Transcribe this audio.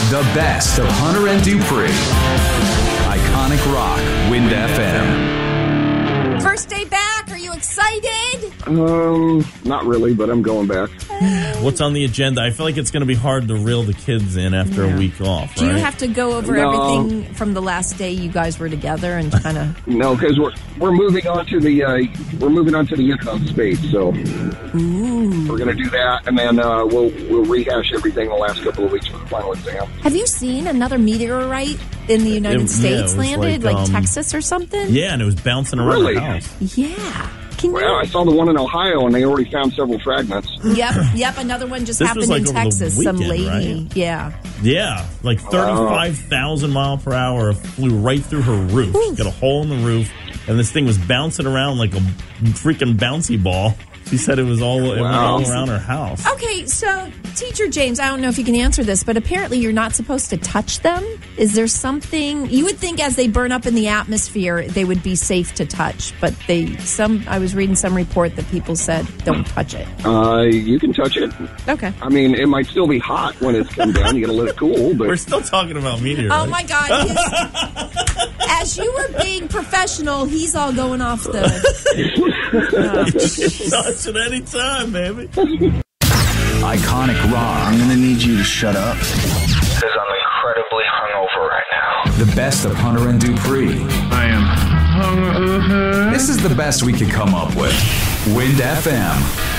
The best of Hunter and Dupree. Iconic Rock, Wind FM. First day back. Are you excited? Not really, but I'm going back. What's on the agenda? I feel like it's going to be hard to reel the kids in after a week off, right? Do you have to go over everything from the last day you guys were together and kind of? No, because we're moving on to the income space, so we're going to do that, and then we'll rehash everything the last couple of weeks for the final exam. Have you seen another meteorite in the United States landed, like Texas or something? Yeah, and it was bouncing around the house. Yeah. I saw the one in Ohio, and they already found several fragments. Yep. Another one just happened in Texas. Weekend, some lady, right? Yeah, like 35,000 mile per hour flew right through her roof. She got a hole in the roof, and this thing was bouncing around like a freaking bouncy ball. She said it was all around her house. Okay, so Teacher James, I don't know if you can answer this, but apparently you're not supposed to touch them. Is there something you would think as they burn up in the atmosphere they would be safe to touch? But I was reading some report that people said don't touch it. You can touch it. Okay. I mean, it might still be hot when it's come down. You got to let it cool. But we're still talking about meteorites. Oh my God! As you were being professional, he's all going off the. Touch at any time, baby. Iconic Rock. I'm going to need you to shut up. Because I'm incredibly hungover right now. The best of Hunter and Dupree. I am hungover. This is the best we could come up with. Wind FM.